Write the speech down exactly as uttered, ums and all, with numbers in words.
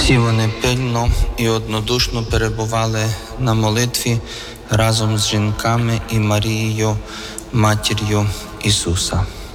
Всі вони пильно і однодушно перебували на молитві разом з жінками і Марією, матір'ю Ісуса.